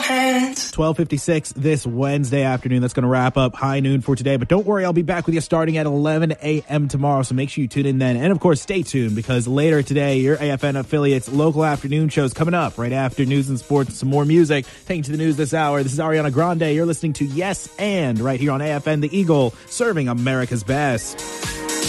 hands. 12:56 this Wednesday afternoon. That's going to wrap up High Noon for today. But don't worry, I'll be back with you starting at 11 a.m. tomorrow. So make sure you tune in then. And, of course, stay tuned because later today, your AFN affiliates local afternoon shows coming up right after news and sports and some more music. Taking to the news this hour. This is Ariana Grande. You're listening to Yes and right here on AFN The Eagle, serving America's best.